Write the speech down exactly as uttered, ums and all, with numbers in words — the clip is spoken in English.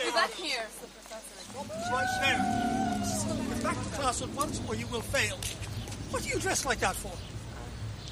be back here. Right there. Get back to class at once or you will fail. What are you dressed like that for?